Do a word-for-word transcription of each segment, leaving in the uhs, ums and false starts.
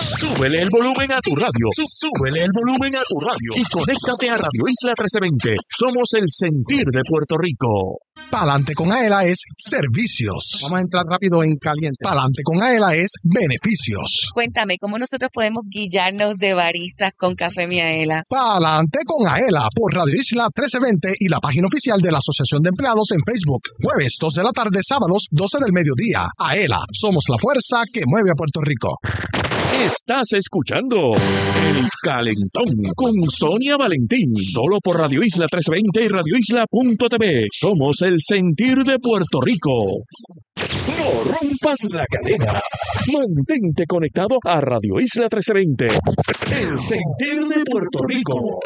Súbele el volumen a tu radio. Súbele el volumen a tu radio. Y conéctate a Radio Isla trece veinte. Somos el sentir de Puerto Rico. Pa'lante con Aela es servicios. Vamos a entrar rápido en caliente. Pa'lante con Aela es beneficios. Cuéntame, ¿cómo nosotros podemos guiarnos de baristas con Café Miaela? Pa'lante con Aela por Radio Isla trece veinte y la página oficial de la Asociación de Empleados en Facebook. Jueves dos de la tarde, sábados doce del mediodía. Aela, somos la fuerza que mueve a Puerto Rico. Estás escuchando El Calentón con Sonia Valentín. Solo por Radio Isla trece veinte y radio isla punto t v. Somos el sentir de Puerto Rico. No rompas la cadena. Mantente conectado a Radio Isla trece veinte. El sentir de Puerto Rico.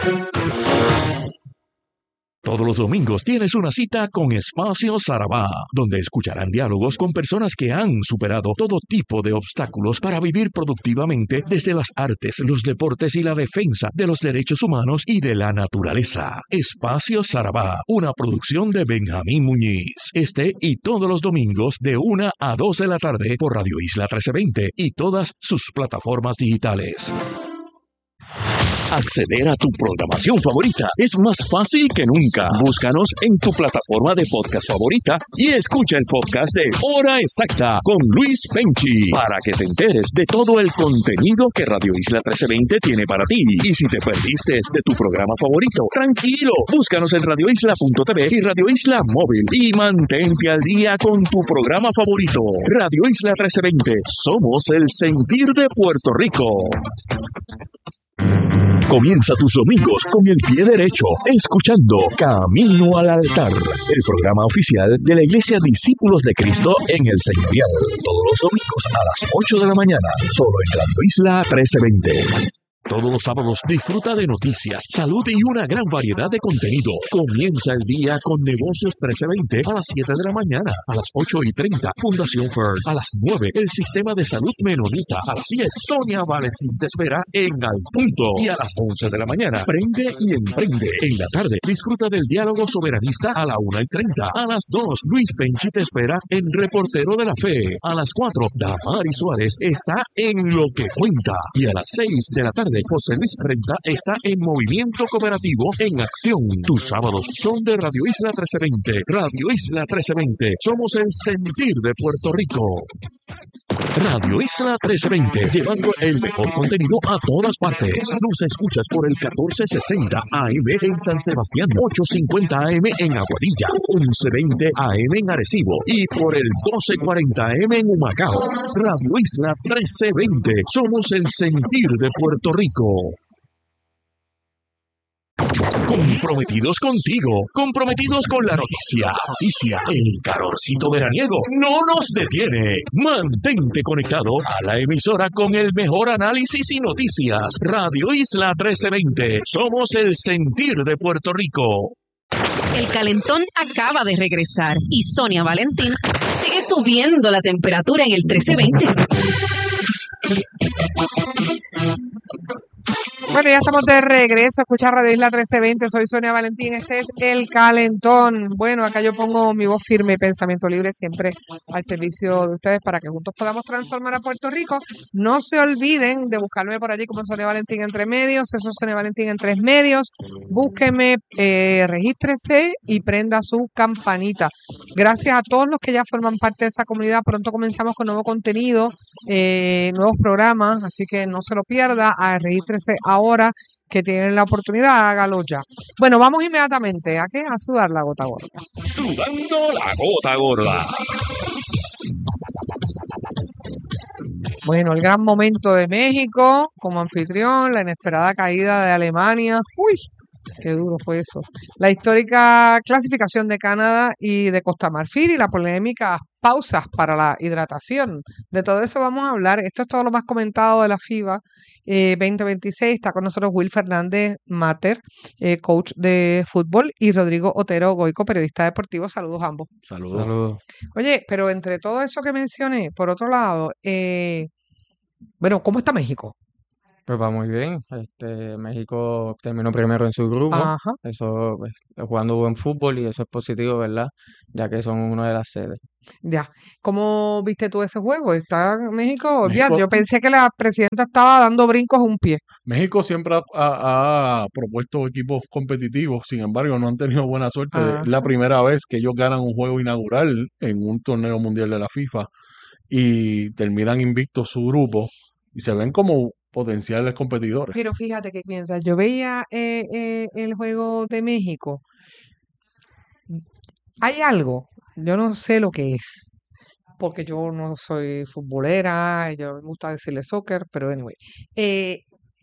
Todos los domingos tienes una cita con Espacio Sarabá, donde escucharán diálogos con personas que han superado todo tipo de obstáculos para vivir productivamente desde las artes, los deportes y la defensa de los derechos humanos y de la naturaleza. Espacio Sarabá, una producción de Benjamín Muñiz. Este y todos los domingos de una a dos de la tarde por Radio Isla trece veinte y todas sus plataformas digitales. Acceder a tu programación favorita es más fácil que nunca. Búscanos en tu plataforma de podcast favorita y escucha el podcast de Hora Exacta con Luis Penchi para que te enteres de todo el contenido que Radio Isla trece veinte tiene para ti. Y si te perdiste de tu programa favorito, tranquilo, búscanos en radio isla punto t v y Radio Isla Móvil y mantente al día con tu programa favorito. Radio Isla trece veinte, somos el sentir de Puerto Rico. Comienza tus domingos con el pie derecho, escuchando Camino al Altar, el programa oficial de la Iglesia Discípulos de Cristo en el Señorial. Todos los domingos a las ocho de la mañana, solo en Radio Isla trece veinte. Todos los sábados disfruta de noticias, salud y una gran variedad de contenido. Comienza el día con Negocios trece veinte a las siete de la mañana. A las ocho y treinta, Fundación Fern. A las nueve, el Sistema de Salud Menonita. A las diez, Sonia Valentín te espera en Al Punto. Y a las once de la mañana, Prende y Emprende. En la tarde, disfruta del diálogo soberanista a la una y treinta. A las dos, Luis Penchi te espera en Reportero de la Fe. A las cuatro, Damari Suárez está en Lo que Cuenta. Y a las seis de la tarde, José Luis Renta está en Movimiento Cooperativo en Acción. Tus sábados son de Radio Isla trece veinte. Radio Isla trece veinte. Somos el sentir de Puerto Rico. Radio Isla trece veinte, llevando el mejor contenido a todas partes. Nos escuchas por el catorce sesenta A M en San Sebastián, ochocientos cincuenta A M en Aguadilla, once veinte A M en Arecibo y por el doce cuarenta A M en Humacao. Radio Isla trece veinte, somos el sentir de Puerto Rico. Comprometidos contigo, comprometidos con la noticia. Noticia, el calorcito veraniego no nos detiene. Mantente conectado a la emisora con el mejor análisis y noticias. Radio Isla trece veinte, somos el sentir de Puerto Rico. El calentón acaba de regresar y Sonia Valentín sigue subiendo la temperatura en el trece veinte. Bueno, ya estamos de regreso a escuchar Radio Isla trece veinte. Soy Sonia Valentín. Este es El Calentón. Bueno, acá yo pongo mi voz firme y pensamiento libre siempre al servicio de ustedes para que juntos podamos transformar a Puerto Rico. No se olviden de buscarme por allí como Sonia Valentín entre medios. Eso es Sonia Valentín en tres medios. Búsqueme, eh, regístrese y prenda su campanita. Gracias a todos los que ya forman parte de esa comunidad. Pronto comenzamos con nuevo contenido, eh, nuevos programas, así que no se lo pierda. Ah, regístrese ahora que tienen la oportunidad, hágalo ya. Bueno, vamos inmediatamente a qué, a sudar la gota gorda. Sudando la gota gorda. Bueno, el gran momento de México como anfitrión, la inesperada caída de Alemania. Uy, qué duro fue eso. La histórica clasificación de Canadá y de Costa Marfil y la polémica pausas para la hidratación. De todo eso vamos a hablar. Esto es todo lo más comentado de la FIBA eh, veinte veintiséis. Está con nosotros Will Fernández Mater, eh, coach de fútbol, y Rodrigo Otero Goico, periodista deportivo. Saludos a ambos. Saludos. Saludos. Oye, pero entre todo eso que mencioné, por otro lado, eh, bueno, ¿cómo está México? Pues va muy bien. Este, México terminó primero en su grupo. Ajá, Eso, pues, jugando buen fútbol y eso es positivo, ¿verdad? Ya que son una de las sedes. ya. ¿Cómo viste tú ese juego? ¿Está en México? Olvídate, México, yo pensé que la presidenta estaba dando brincos a un pie. México siempre ha, ha- ha propuesto equipos competitivos, sin embargo, no han tenido buena suerte. Es la Ajá. primera vez que ellos ganan un juego inaugural en un torneo mundial de la FIFA y terminan invictos su grupo y se ven como potenciales competidores. Pero fíjate que mientras yo veía eh, eh, el juego de México, hay algo, yo no sé lo que es, porque yo no soy futbolera, yo me gusta decirle soccer, pero anyway. eh,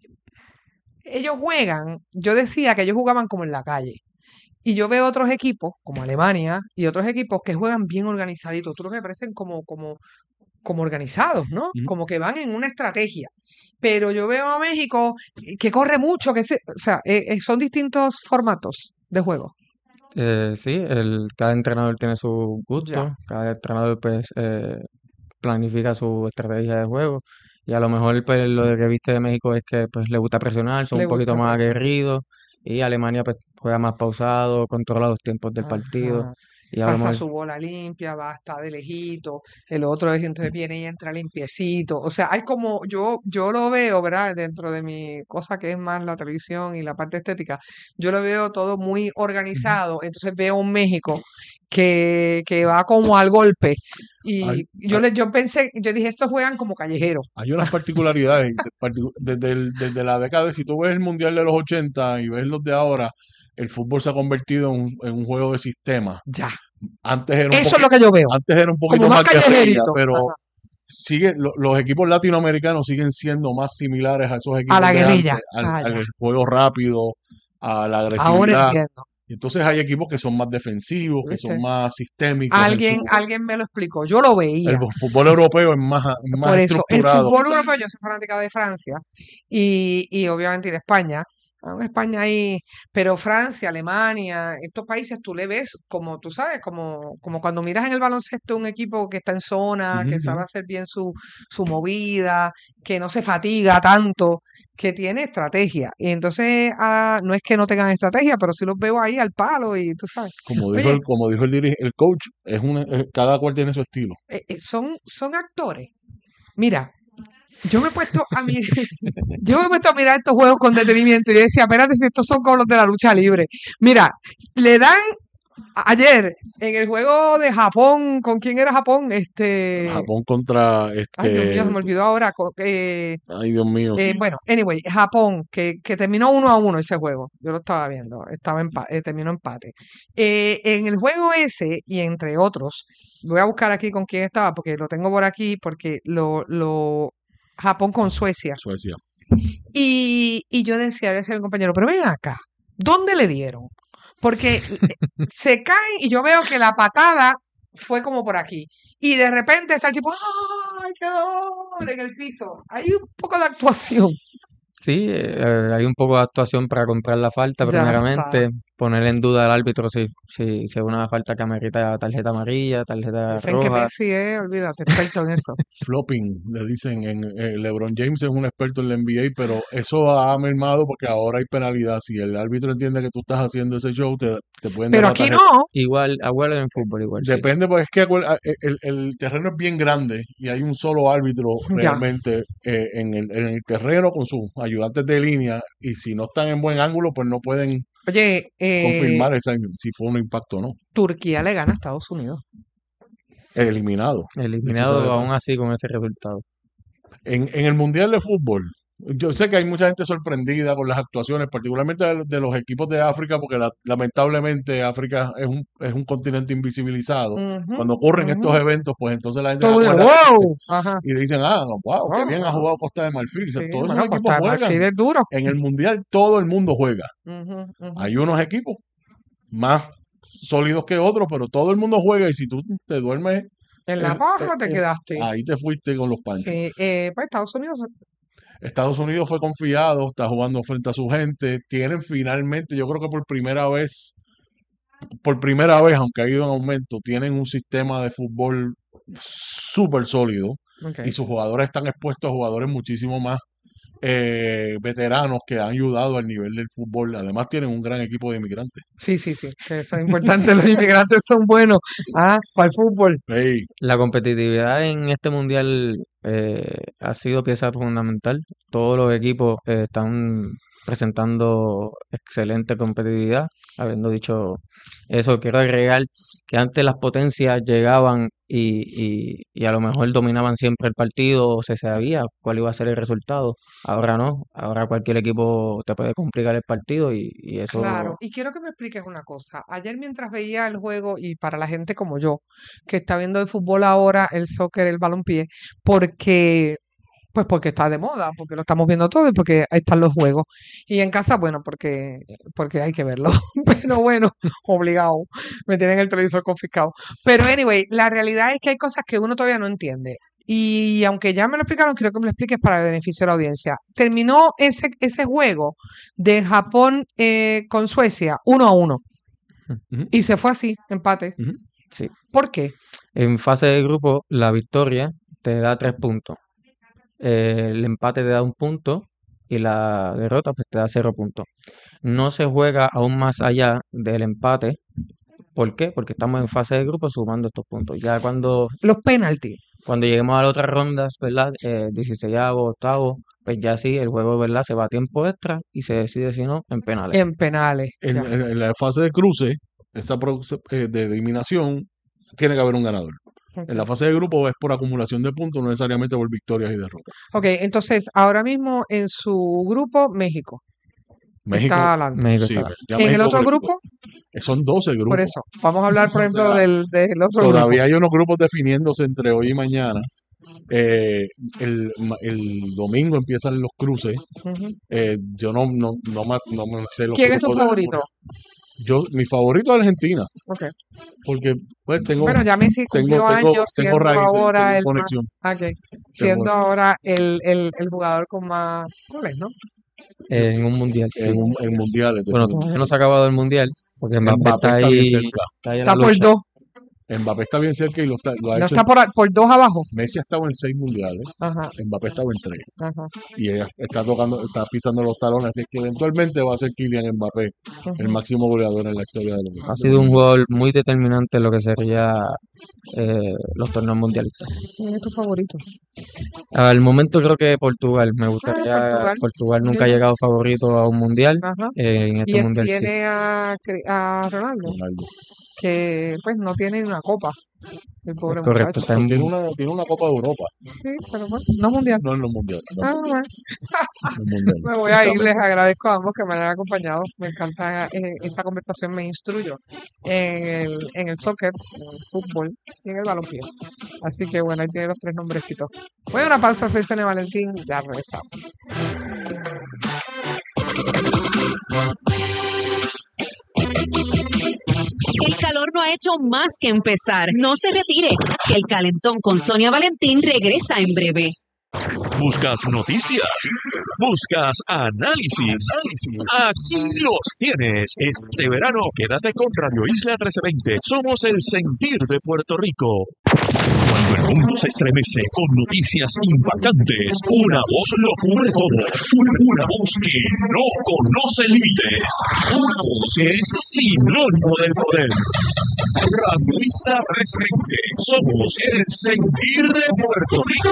ellos juegan, yo decía que ellos jugaban como en la calle. Y yo veo otros equipos, como Alemania, y otros equipos que juegan bien organizaditos, otros me parecen como, como, como organizados, ¿no? Ujú. Como que van en una estrategia. Pero yo veo a México eh, que corre mucho, que se, o sea, eh, eh, son distintos formatos de juego. Eh, sí, el, cada entrenador tiene su Ya, gusto, cada entrenador pues eh, planifica su estrategia de juego y a lo mejor pues lo de que viste de México es que pues le gusta presionar, son le un poquito gusta más presionar. aguerridos y Alemania pues juega más pausado, controla los tiempos del partido Ajá. y a lo Pasa mejor su bola limpia, va hasta de lejito, el otro es, entonces viene y entra limpiecito. O sea, hay como, yo, yo lo veo, ¿verdad? Dentro de mi cosa que es más la televisión y la parte estética, yo lo veo todo muy Ujú. organizado. Entonces veo un México que, que va como al golpe. Hay, Y yo hay, le, yo pensé, yo dije, estos juegan como callejeros. hay unas particularidades de- particu- desde, el- desde la década, si tú ves el Mundial de los ochenta y ves los de ahora, el fútbol se ha convertido en un, en un juego de sistema. Ya. Antes era un Eso es poquito, lo que yo veo. antes era un Como poquito más más guerrilla, callejerito. pero Ajá. sigue, lo- los equipos latinoamericanos siguen siendo más similares a esos A equipos la de guerrilla. antes, al, Ah, al ya. juego rápido, a la Ahora agresividad. entiendo. Entonces hay equipos que son más defensivos, que son ¿Viste? más sistémicos en su... Alguien, alguien me lo explicó. Yo lo El veía. fútbol europeo es más, más Por eso, el estructurado. fútbol europeo, yo soy fanática de Francia y, y obviamente de España. Ah, España ahí, pero Francia, Alemania, estos países tú le ves como tú sabes, como, como cuando miras en el baloncesto un equipo que está en zona, Ujú, que ujú. sabe hacer bien su, su movida, que no se fatiga tanto, que tiene estrategia. Y entonces, ah, no es que no tengan estrategia, pero sí los veo ahí al palo y tú sabes. Como dijo Oye, el, como dijo el, dirige- el coach, es un, es- cada cual tiene su estilo. eh, eh, son, son actores. Mira, yo me he puesto a mirar, yo me he puesto a mirar estos juegos con detenimiento y yo decía, espérate si estos son como los de la lucha libre. Mira, le dan a- ayer en el juego de Japón, ¿con quién era Japón? Este, Japón contra ay Dios mío, se este, me olvidó ahora. co- eh, ay Dios mío, eh, sí. bueno, anyway, Japón, que, que terminó uno a uno ese juego. Yo lo estaba viendo, estaba empa- eh, terminó empate. Eh, en el juego ese, y entre otros, voy a buscar aquí con quién estaba, porque lo tengo por aquí, porque lo, lo Japón con Suecia. Suecia. Y, y yo decía, le decía a mi compañero, pero ven acá, ¿dónde le dieron? Porque eh, se caen y yo veo que la patada fue como por aquí. Y de repente está el tipo, ¡ay, qué dolor! En el piso. Hay un poco de actuación. sí, eh, hay un poco de actuación para comprar la falta Ya está. primeramente, poner en duda al árbitro si, si, si es una falta que amerita tarjeta amarilla, tarjeta Dicen que roja. Messi es, olvídate, experto en eso. Flopping, le dicen, en, eh, LeBron James es un experto en la N B A, pero eso ha mermado porque ahora hay penalidad. Si el árbitro entiende que tú estás haciendo ese show, te, te pueden dar Pero la aquí tarjeta. no. Igual, igual en fútbol, igual, sí. Depende, porque es que acuer- a- el, el terreno es bien grande y hay un solo árbitro Ya. realmente eh, en el, en el terreno con sus ayudantes de línea y si no están en buen ángulo, pues no pueden Oye, eh, confirmar esa, si fue un impacto o no. Turquía le gana a Estados Unidos. Eliminado. Dicho sea de Eliminado paso. aún así con ese resultado. En, en el Mundial de Fútbol, yo sé que hay mucha gente sorprendida con las actuaciones, particularmente de, de los equipos de África, porque la- lamentablemente África es un, es un continente invisibilizado. Ujú, Cuando ocurren estos ujú. eventos, pues entonces la gente se Todo el mundo, acuerda wow. Ajá. y le dicen, ah, wow, qué bien ha Wow. jugado Costa de Marfil. Sí, Todos esos bueno, equipos Costa de juegan. Marfil es duro. En el Mundial todo el mundo juega. Ujú, ujú. Hay unos equipos más sólidos que otros, pero todo el mundo juega y si tú te duermes, En la eh, porra eh, te eh, quedaste. ahí te fuiste con los panchos. Sí, eh, pues Estados Unidos. Estados Unidos fue confiado, está jugando frente a su gente, tienen finalmente, yo creo que por primera vez, por primera vez, aunque ha ido en aumento, tienen un sistema de fútbol súper sólido Ok. y sus jugadores están expuestos a jugadores muchísimo más eh, veteranos que han ayudado al nivel del fútbol. Además tienen un gran equipo de inmigrantes. Sí, sí, sí, que eso es importante. Los inmigrantes son buenos ah, para el fútbol. Hey, La competitividad en este mundial eh, ha sido pieza fundamental. Todos los equipos eh, están presentando excelente competitividad. Habiendo dicho eso, quiero agregar que antes las potencias llegaban y, y, y a lo mejor dominaban siempre el partido, o se sabía cuál iba a ser el resultado. Ahora no, ahora cualquier equipo te puede complicar el partido y, y eso... Claro, y quiero que me expliques una cosa. Ayer mientras veía el juego, y para la gente como yo, que está viendo el fútbol ahora, el soccer, el balompié, porque, pues porque está de moda, porque lo estamos viendo todo y porque ahí están los juegos. Y en casa, bueno, porque, porque hay que verlo. Pero bueno, obligado. Me tienen el televisor confiscado. Pero anyway, la realidad es que hay cosas que uno todavía no entiende. Y aunque ya me lo explicaron, quiero que me lo expliques para el beneficio de la audiencia. Terminó ese, ese juego de Japón eh, con Suecia uno a uno. ujú, Y se fue así, empate. ujú. Sí. ¿Por qué? En fase de grupo, la victoria te da tres puntos. Eh, el empate te da un punto y la derrota pues te da cero puntos. No se juega aún más allá del empate. ¿Por qué? Porque estamos en fase de grupo sumando estos puntos. Ya cuando, Los penaltis. cuando lleguemos a las otras rondas, ¿verdad? Eh, dieciseisavo, octavo, pues ya sí, el juego, ¿verdad? Se va a tiempo extra y se decide, si no, en penales. En penales. En, Ya. en- en la fase de cruce, esta pro- eh, de eliminación, tiene que haber un ganador. Ok. En la fase de grupo es por acumulación de puntos, no necesariamente por victorias y derrotas. Ok, entonces, ahora mismo en su grupo, México México, está adelante. México sí, está. ya En el México otro por- grupo, son doce grupos. por eso, vamos a hablar, por O ejemplo, sea, del, del otro grupo. Todavía hay unos grupos definiéndose entre hoy y mañana. Eh, el, ma- el domingo empiezan los cruces. Ujú. Eh, yo no, no, no, me, no me sé los ¿Quién es tu grupos de favorito? memoria. Yo, mi favorito es Argentina, Ok. porque pues tengo, Bueno, ya Messi tengo, cumplió tengo, años tengo siendo raíces, ahora tengo el más, conexión. ok, siendo ahora el, el, el jugador con más goles, ¿no? Eh, en un mundial, sí. En, un- en mundiales. Bueno, definitivamente. todavía no se ha acabado el mundial porque Mbappé, Mbappé está está bien ahí, cerca. está ahí en la Está por lucha. dos, Mbappé está bien cerca y lo, está, lo ha no hecho. está por, a- por dos abajo. Messi ha estado en seis mundiales, Ajá, Mbappé ha estado en tres. ajá. Y ella está tocando, está pisando los talones, así que eventualmente va a ser Kylian Mbappé el Ujú. máximo goleador en la historia de los Ha sido un jugador muy determinante en lo que sería eh, los torneos mundialistas. ¿Quién es tu favorito? Al momento creo que Portugal. Me gustaría. Portugal. Portugal nunca ha Bien. llegado favorito a un mundial. Ajá. eh, en Y este él mundial sí. tiene a, Cri- a Ronaldo, Ronaldo. que pues no tiene una copa, el pobre Es correcto. muchacho. Está en- Tiene una, tiene una Copa de Europa, Sí, pero bueno, no mundial. no en los mundiales. No, Ah, bueno. en los mundiales. Me voy a ir, les agradezco a ambos que me hayan acompañado. Me encanta eh, esta conversación, me instruyo en el, en el soccer, en el fútbol y en el balompié. Así que bueno, ahí tiene los tres nombrecitos. Voy a una pausa, soy Sonia Valentín, ya regresamos. El calor no ha hecho más que empezar. No se retire, que el calentón con Sonia Valentín regresa en breve. Buscas noticias, buscas análisis. Aquí los tienes. Este verano quédate con Radio Isla trece veinte. Somos el sentir de Puerto Rico. Cuando el mundo se estremece con noticias impactantes, una voz lo cubre todo. Una voz que no conoce límites. Una voz que es sinónimo del poder. Radio Isla trece veinte. Somos el sentir de Puerto Rico.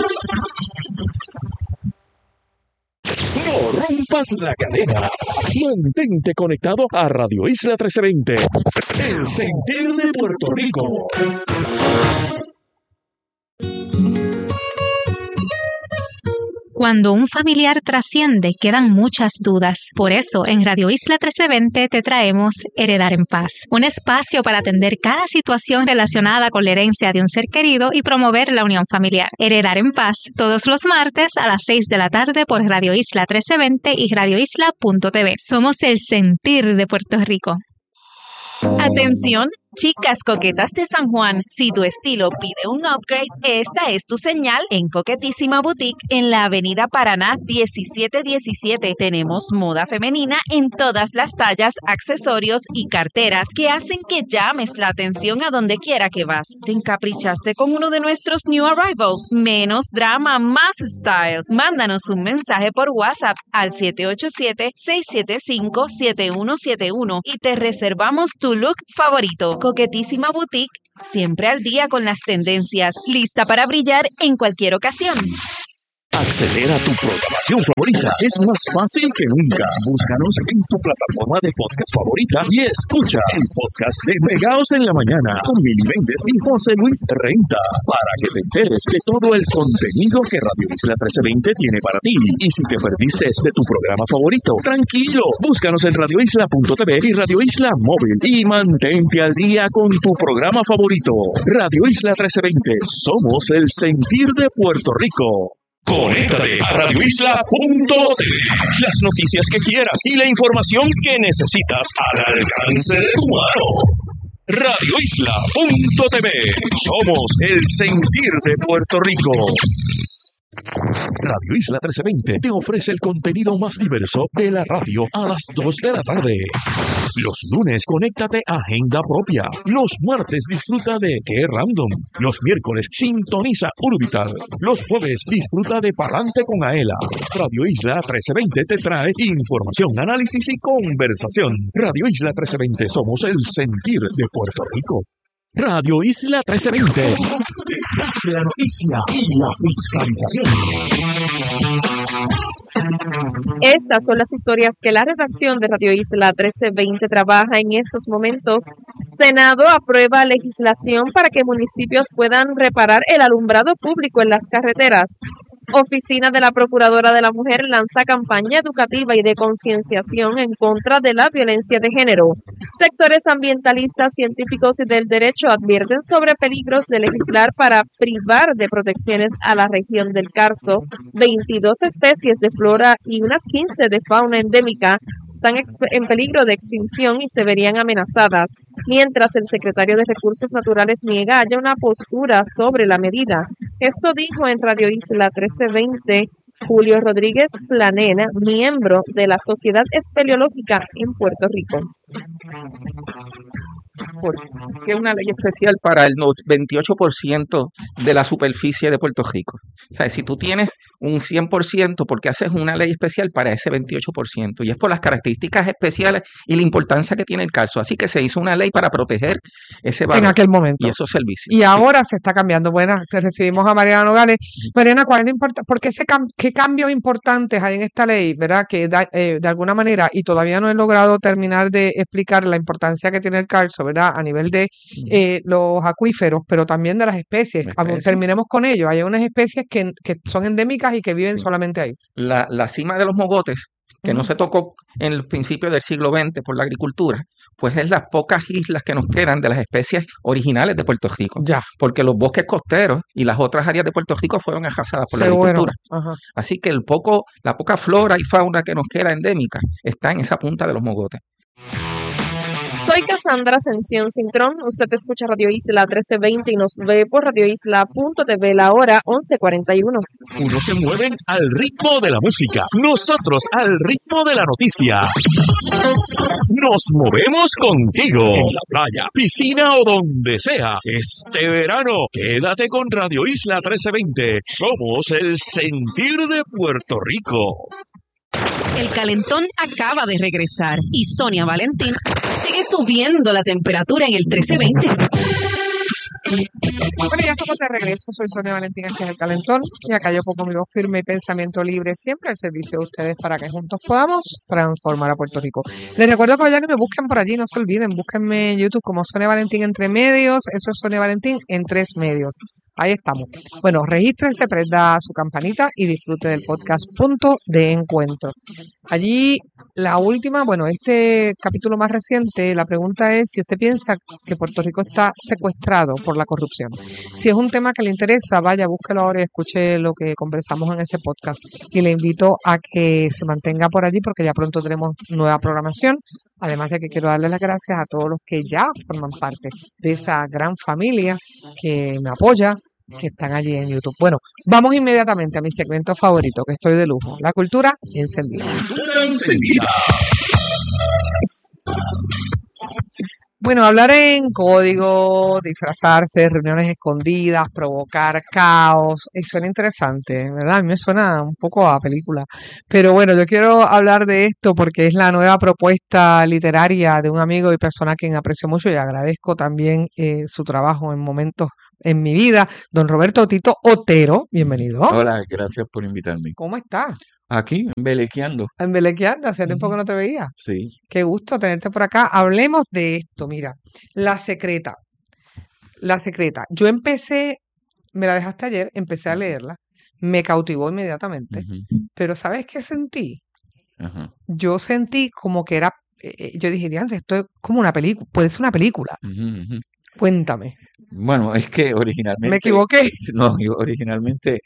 No rompas la cadena. Mantente conectado a Radio Isla trece veinte. El sentir de Puerto Rico. Cuando un familiar trasciende, quedan muchas dudas. Por eso, en Radio Isla trece veinte te traemos Heredar en Paz, un espacio para atender cada situación relacionada con la herencia de un ser querido y promover la unión familiar. Heredar en Paz, todos los martes a las seis de la tarde por Radio Isla trece veinte y radio isla punto t v. Somos el sentir de Puerto Rico. Atención, Chicas coquetas de San Juan, si tu estilo pide un upgrade, esta es tu señal en Coquetísima Boutique en la Avenida Paraná diecisiete diecisiete. Tenemos moda femenina en todas las tallas, accesorios y carteras que hacen que llames la atención a donde quiera que vas. ¿Te encaprichaste con uno de nuestros new arrivals? Menos drama, más style. Mándanos un mensaje por WhatsApp al siete ocho siete, seis siete cinco, siete uno siete uno y te reservamos tu look favorito. Coquetísima Boutique, siempre al día con las tendencias, lista para brillar en cualquier ocasión. Acceder a tu programación favorita es más fácil que nunca. Búscanos en tu plataforma de podcast favorita y escucha el podcast de Pegaos en la Mañana con Mili Méndez y José Luis Renta para que te enteres de todo el contenido que Radio Isla trece veinte tiene para ti. Y si te perdiste de tu programa favorito, tranquilo, búscanos en radio isla punto t v y Radio Isla Móvil y mantente al día con tu programa favorito. Radio Isla trece veinte, somos el sentir de Puerto Rico. Conéctate a radio isla punto t v. Las noticias que quieras y la información que necesitas al alcance de tu mano. radio isla punto t v. Somos el sentir de Puerto Rico. Radio Isla trece veinte te ofrece el contenido más diverso de la radio a las dos de la tarde. Los lunes, conéctate a Agenda Propia. Los martes, disfruta de Qué Random. Los miércoles, sintoniza Urbital. Los jueves, disfruta de Palante con Aela. Radio Isla trece veinte te trae información, análisis y conversación. Radio Isla trece veinte, somos el sentir de Puerto Rico. Radio Isla trece veinte, detrás de la noticia y la fiscalización. Estas son las historias que la redacción de Radio Isla trece veinte trabaja en estos momentos. Senado aprueba legislación para que municipios puedan reparar el alumbrado público en las carreteras. Oficina de la Procuradora de la Mujer lanza campaña educativa y de concienciación en contra de la violencia de género. Sectores ambientalistas, científicos y del derecho advierten sobre peligros de legislar para privar de protecciones a la región del Carso. veintidós especies de flora y unas quince de fauna endémica están en peligro de extinción y se verían amenazadas, mientras el secretario de Recursos Naturales niega haya una postura sobre la medida. Esto dijo en Radio Isla trece veinte Julio Rodríguez Planena, miembro de la Sociedad Espeleológica en Puerto Rico. Que es una ley especial para el veintiocho por ciento de la superficie de Puerto Rico. O sea, si tú tienes un cien por ciento, ¿por qué haces una ley especial para ese veintiocho por ciento? Y es por las características especiales y la importancia que tiene el Carso. Así que se hizo una ley para proteger ese valor en aquel momento y esos servicios. Y ahora sí se está cambiando. Buenas, te recibimos a Mariana Nogales. Mariana, ¿cuál es la import- ¿por qué, ese cam- qué cambios importantes hay en esta ley, verdad? Que da, eh, de alguna manera, y todavía no he logrado terminar de explicar la importancia que tiene el Carso, ¿verdad? A nivel de eh, los acuíferos, pero también de las especies. Especies. Terminemos con ello. Hay unas especies que, que son endémicas y que viven Sí. solamente ahí. La, la cima de los mogotes, que Ujú. no se tocó en el principio del siglo veinte por la agricultura, pues es las pocas islas que nos quedan de las especies originales de Puerto Rico. Ya, Porque los bosques costeros y las otras áreas de Puerto Rico fueron arrasadas por la seguro. agricultura. Ajá. Así que el poco, la poca flora y fauna que nos queda endémica está en esa punta de los mogotes. Soy Cassandra Ascensión Cintrón. Usted escucha Radio Isla trece veinte y nos ve por radio isla punto t v la hora once cuarenta y uno. Unos se mueven al ritmo de la música, nosotros al ritmo de la noticia. Nos movemos contigo. En la playa, piscina o donde sea. Este verano, quédate con Radio Isla trece veinte. Somos el sentir de Puerto Rico. El calentón acaba de regresar y Sonia Valentín sigue subiendo la temperatura en el trece veinte. Bueno, ya estamos de regreso. Soy Sonia Valentín, este es El Calentón. Y acá yo pongo mi voz firme y pensamiento libre siempre al servicio de ustedes para que juntos podamos transformar a Puerto Rico. Les recuerdo que ya que me busquen por allí, no se olviden, búsquenme en YouTube como Sonia Valentín Entre Medios. Eso es Sonia Valentín en tres medios. Ahí estamos. Bueno, regístrese, prenda su campanita y disfrute del podcast Punto de Encuentro. Allí, la última, bueno, este capítulo más reciente, la pregunta es si usted piensa que Puerto Rico está secuestrado por la corrupción. Si es un tema que le interesa, vaya, búsquelo ahora y escuche lo que conversamos en ese podcast. Y le invito a que se mantenga por allí porque ya pronto tenemos nueva programación. Además de que quiero darle las gracias a todos los que ya forman parte de esa gran familia que me apoya, que están allí en YouTube. Bueno, vamos inmediatamente a mi segmento favorito, que estoy de lujo, la cultura encendida. Cultura encendida. Bueno, hablar en código, disfrazarse, reuniones escondidas, provocar caos, y suena interesante, ¿verdad? A mí me suena un poco a película. Pero bueno, yo quiero hablar de esto porque es la nueva propuesta literaria de un amigo y persona a quien aprecio mucho y agradezco también eh, su trabajo en momentos en mi vida. Don Roberto Tito Otero, bienvenido. Hola, gracias por invitarme. ¿Cómo estás? Aquí, embelequeando. Embelequeando, hacía tiempo que no te veía. Sí. Qué gusto tenerte por acá. Hablemos de esto, mira, La Secreta. La Secreta. Yo empecé, me la dejaste ayer, empecé a leerla, me cautivó inmediatamente, Ujú. pero ¿sabes qué sentí? Ajá. Yo sentí como que era, eh, yo dije, diantre, esto es como una película, puede ser una película. Ujú, ujú. Cuéntame. Bueno, es que ¿Me originalmente, equivoqué? no, yo originalmente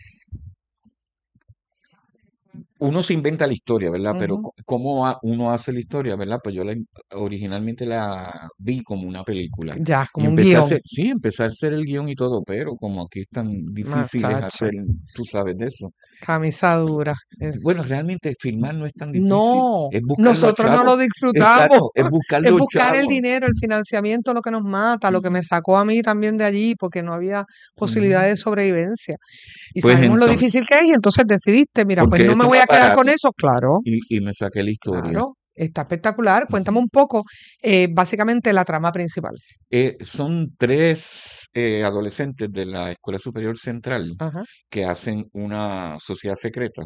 uno se inventa la historia, ¿verdad? Pero Ujú. co- ¿cómo ha- uno hace la historia, ¿verdad? Pues yo la, im- originalmente la vi como una película. Ya, Y como un empecé a guión. hacer, sí, empecé a hacer el guión y todo, pero como aquí es tan difícil es Machacho, hacer, tú sabes de eso. camisa dura. Eh, Bueno, realmente filmar no es tan difícil, No, es buscar los nosotros no chavos. lo disfrutamos. Exacto, es buscar Es los buscar el chavos. dinero, el financiamiento, lo que nos mata, lo que me Ujú, sacó a mí también de allí, porque no había posibilidad ujú. de sobrevivencia. Y Pues sabemos lo entonces, difícil que es, y entonces decidiste, mira, pues porque no me esto voy más a quedar con barato eso. Claro, y, y me saqué la historia. claro, está espectacular. Cuéntame Ujú. un poco, eh, básicamente la trama principal. Eh, son tres eh, adolescentes de la Escuela Superior Central Ajá. que hacen una sociedad secreta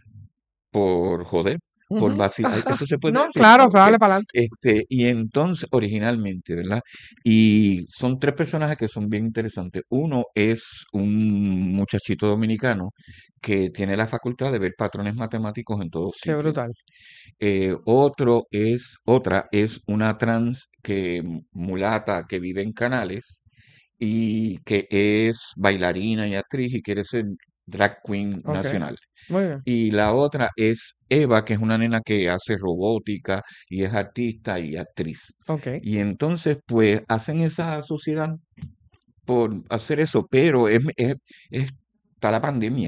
por joder, por Ujú. vacilar, eso se puede No, decir, claro, ok. sale para adelante. Este, y entonces, originalmente, ¿verdad? Y son tres personajes que son bien interesantes. Uno es un muchachito dominicano que tiene la facultad de ver patrones matemáticos en todos Qué sitios. brutal. Eh, otro es, otra es una trans que mulata que vive en Canales y que es bailarina y actriz y quiere ser drag queen Ok, nacional. muy bien. Y la otra es Eva, que es una nena que hace robótica y es artista y actriz. Ok. Y entonces, pues, hacen esa sociedad por hacer eso, pero es, es- es- está la pandemia.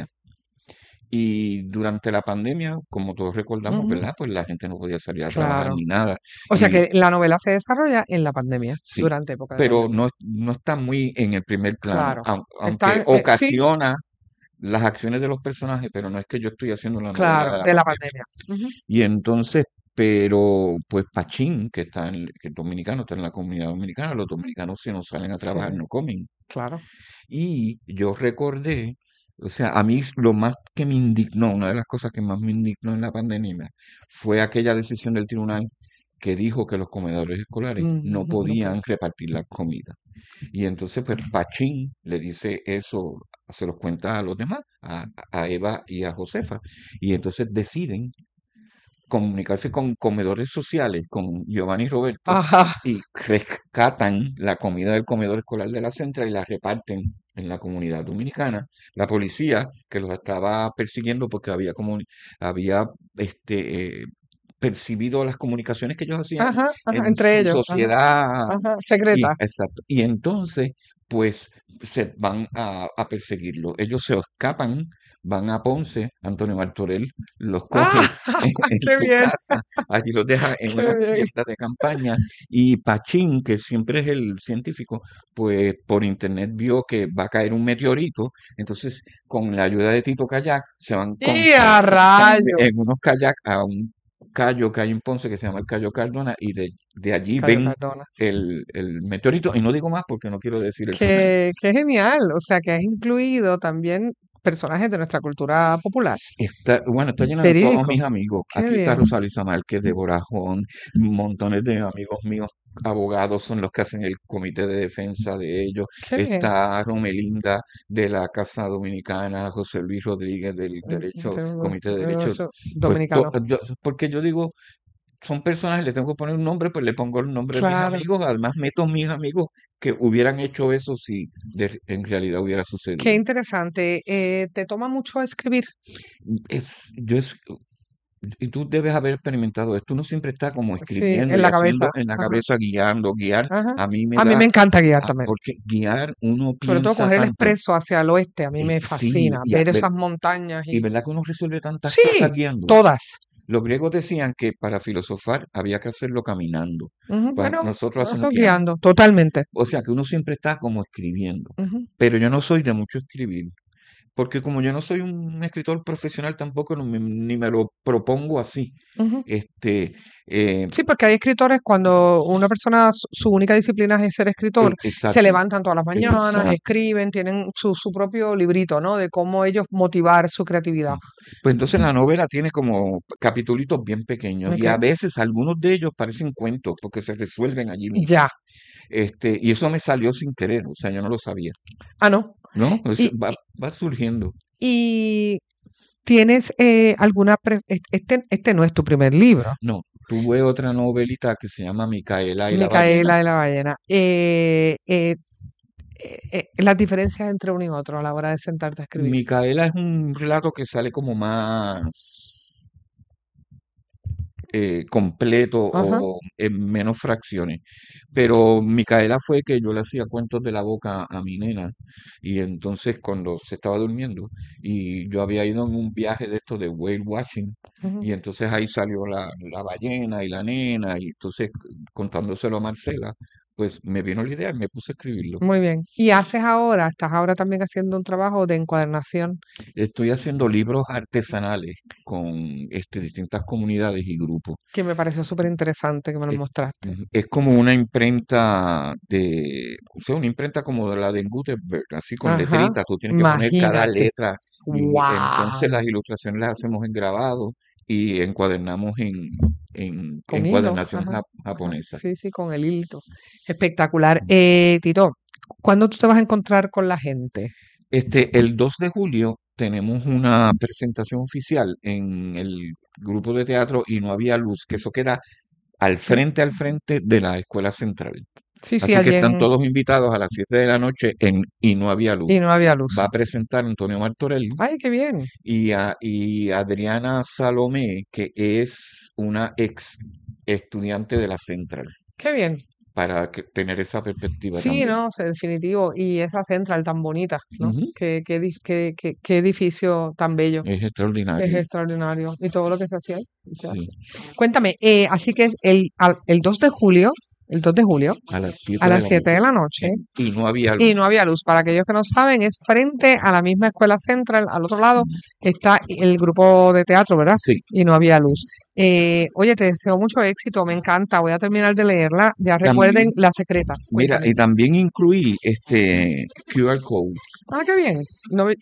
Y durante la pandemia, como todos recordamos, Ujú. ¿verdad? Pues la gente no podía salir a trabajar Claro. ni nada. O sea Y que la novela se desarrolla en la pandemia, sí, durante época de pero pandemia. no, no está muy en el primer plano, Claro. aun- aunque Están, eh, sí, ocasiona las acciones de los personajes, pero no es que yo estoy haciendo la novela claro, de la de la pandemia. pandemia. Ujú. Y entonces, pero pues Pachín, que está en, que es dominicano, está en la comunidad dominicana, los dominicanos si no salen a trabajar Sí, no comen. claro. Y yo recordé, o sea, a mí lo más que me indignó, una de las cosas que más me indignó en la pandemia, fue aquella decisión del tribunal que dijo que los comedores escolares Ujú, no no podían puedo. repartir la comida. Y entonces, pues, Pachín le dice eso, se los cuenta a los demás, a, a Eva y a Josefa. Y entonces deciden comunicarse con comedores sociales, con Giovanni y Roberto, Ajá. y rescatan la comida del comedor escolar de la central y la reparten en la comunidad dominicana. La policía, que los estaba persiguiendo porque había, comuni- había este, eh, percibido las comunicaciones que ellos hacían Ajá, ajá, en entre su ellos. Ajá, sociedad. ajá, Y, secreta. exacto. Y entonces, pues, se van a, a perseguirlo. Ellos se escapan, van a Ponce, Antonio Martorell los coge ¡Ah! en, en ¡Qué su bien! casa, allí los deja en ¡Qué una bien! tienda de campaña, y Pachín, que siempre es el científico, pues por internet vio que va a caer un meteorito, entonces con la ayuda de Tito Kayak se van con, ¡Y a rayo! en unos kayak a un callo que hay en Ponce que se llama el Cayo Cardona y de, de allí Cayo ven Cardona. el, el meteorito y no digo más porque no quiero decir el final. Qué, qué genial. O sea, que has incluido también personajes de nuestra cultura popular. Está, bueno, está llena de todos Verídico. mis amigos. Qué Aquí está bien. Rosalisa Márquez, Débora Jón, montones de amigos míos abogados son los que hacen el comité de defensa de ellos. Qué bien. Está Romelinda de la Casa Dominicana, José Luis Rodríguez del derecho, Tengo- Comité de tengo Derechos. eso Pues dominicano. to- yo- porque yo digo, son personas, le tengo que poner un nombre, pues le pongo el nombre de mis Claro. amigos. Además, meto mis amigos que hubieran hecho eso si de- en realidad hubiera Qué sucedido. interesante. Eh, ¿te toma mucho escribir? Es, yo es, y tú debes haber experimentado esto. Uno siempre está como Sí, escribiendo en y la haciendo cabeza. en la Ajá, cabeza, guiando, guiar. ajá. A mí me A mí da, me encanta guiar ah, también. porque guiar uno Sobre todo piensa coger el tanto. expreso hacia el oeste, a mí Eh, me sí, fascina y, a- ver ver- esas montañas y y... verdad que uno resuelve tantas Sí, cosas guiando. todas. Los griegos decían que para filosofar había que hacerlo caminando. Ujú, Pues Bueno, nosotros hacemos nosotros guiando. guiando, totalmente. O sea que uno siempre está como escribiendo. Ujú, Pero yo no soy de mucho escribir. Porque como yo no soy un escritor profesional tampoco, no me- ni me lo propongo así. ujú. Este, eh, Sí, porque hay escritores cuando una persona, su, su única disciplina es ser eh, escritor, se exacto, levantan todas las mañanas, exacto. escriben, tienen su, su propio librito, ¿no? De cómo ellos motivar su creatividad. Pues entonces la novela tiene como capitulitos bien pequeños y a Ok, veces algunos de ellos parecen cuentos porque se resuelven allí mismo. ya. Este, y eso me salió sin querer, o sea, yo no lo sabía, Ah, no. ¿no? Es- Y, va, va surgiendo. y tienes eh, alguna... pre- Este, este no es tu primer libro, No, tuve otra novelita que se llama Micaela y la ballena. Micaela y la ballena. Eh, eh, eh, eh, las diferencias entre uno y otro a la hora de sentarte a escribir. Micaela es un relato que sale como más eh, completo Ajá. o en menos fracciones. Pero Micaela fue que yo le hacía cuentos de la boca a mi nena y entonces cuando se estaba durmiendo y yo había ido en un viaje de esto de whale watching Ujú. y entonces ahí salió la, la ballena y la nena y entonces contándoselo a Marcela, pues me vino la idea y me puse a escribirlo. Muy bien. ¿Y haces ahora, estás ahora también haciendo un trabajo de encuadernación? Estoy haciendo libros artesanales con este, distintas comunidades y grupos. Que me pareció súper interesante que me lo Es, mostraste. ujú, es como una imprenta de, o sea, una imprenta como de la de Gutenberg, así con Ajá, letritas. Tú tienes que poner cada imagínate. letra y entonces ¡Wow! las ilustraciones las hacemos en grabado y encuadernamos en, en Con hilo. encuadernación Ajá, jap- ajá. japonesa. Sí, sí, con el hilito. Espectacular. Eh, Tito, ¿cuándo tú te vas a encontrar con la gente? Este, el dos de julio tenemos una presentación oficial en el grupo de teatro Y no había luz, que eso queda al frente, al frente de la Escuela Central. Sí, sí, Así que allí están en... todos invitados a las siete de la noche en Y no había luz. Y no había luz. Va a presentar Antonio Martorell Ay, qué bien. y, a- y Adriana Salomé, que es una ex estudiante de la Central, Qué bien. para que- tener esa perspectiva Sí, también. no, sé, definitivo. Y esa central tan bonita, ¿no? Ujú. Qué, qué, edif- qué, qué- qué edificio tan bello. Es Es extraordinario. extraordinario. Y todo lo que se hacía ahí, se hace. Sí. Cuéntame, eh, así que es el, al- el dos de julio, el dos de julio, A las siete a de las la siete de noche. la noche, En Y no había y no luz. había luz. Para aquellos que no saben, es frente a la misma escuela central, al otro lado está el grupo de teatro, ¿verdad? Sí. Y no había luz. Eh, oye, te deseo mucho éxito, me encanta. Voy a terminar de leerla. Ya recuerden También, La Secreta. mira, Cuéntame. y también incluí este Q R code. Ah, qué bien. No vi-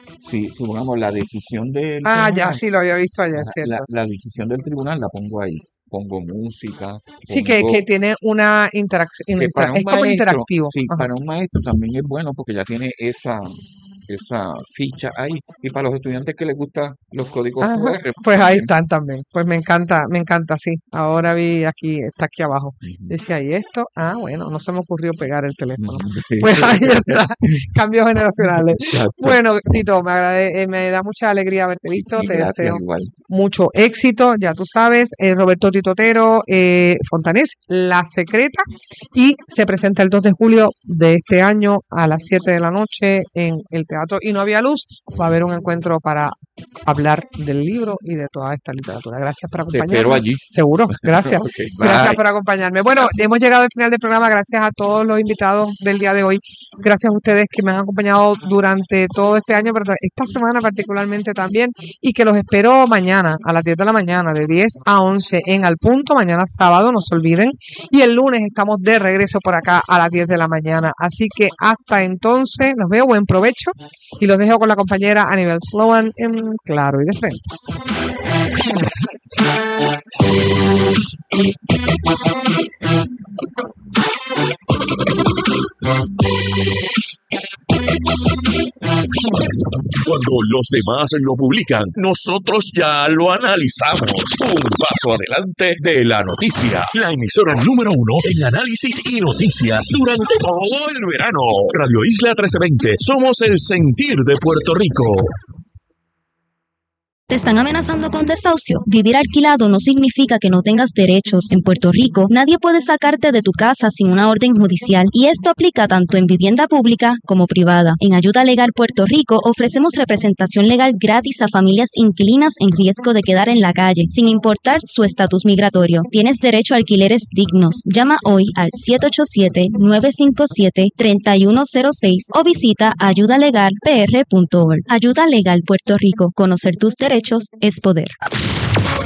Si supongamos la decisión del Ah, ya, tribunal, sí, lo había visto ayer, ajá, la, ¿cierto? la decisión del tribunal la pongo ahí. Pongo música, Sí, que, que pongo tiene una interacción, que para es un como maestro, interactivo. sí, Ajá. para un maestro también es bueno porque ya tiene esa, esa ficha ahí. Y para los estudiantes que les gustan los códigos Ajá, Q R, pues pues ahí también. están también. Pues me encanta, me encanta, sí. Ahora vi aquí, está aquí abajo. Ujú. Decía, ¿y esto? Ah, bueno, no se me ocurrió pegar el teléfono. Ujú. Pues ahí está, cambios generacionales. Exacto. Bueno, Tito, me agrade, eh, me da mucha alegría haberte visto. Y Te gracias deseo igual. mucho éxito, ya tú sabes. eh, Roberto Titotero eh, Fontanés, La Secreta, y se presenta el dos de julio de este año a las siete de la noche en el Teatro Y no había luz. Va a haber un encuentro para hablar del libro y de toda esta literatura. Gracias por Te espero acompañarme. allí. Seguro, gracias. Ok, Gracias bye. por acompañarme. Bueno, hemos llegado al final del programa. Gracias a todos los invitados del día de hoy. Gracias a ustedes que me han acompañado durante todo este año, pero esta semana particularmente también. Y que los espero mañana a las diez de la mañana, de diez a once en Al Punto. Mañana sábado, no se olviden. Y el lunes estamos de regreso por acá a las diez de la mañana. Así que hasta entonces, los veo. Buen provecho. Y los dejo con la compañera Anibel Sloan en Claro y de Frente. los demás lo publican, nosotros ya lo analizamos. Un paso adelante de la noticia. La emisora número uno en análisis y noticias durante todo el verano. Radio Isla trece veinte. Somos el sentir de Puerto Rico. ¿Te están amenazando con desahucio? Vivir alquilado no significa que no tengas derechos. En Puerto Rico, nadie puede sacarte de tu casa sin una orden judicial, y esto aplica tanto en vivienda pública como privada. En Ayuda Legal Puerto Rico ofrecemos representación legal gratis a familias inquilinas en riesgo de quedar en la calle, sin importar su estatus migratorio. Tienes derecho a alquileres dignos. Llama hoy al siete ocho siete, nueve cinco siete, tres uno cero seis o visita ayuda legal p r punto org. Ayuda Legal Puerto Rico. Conocer tus derechos es poder.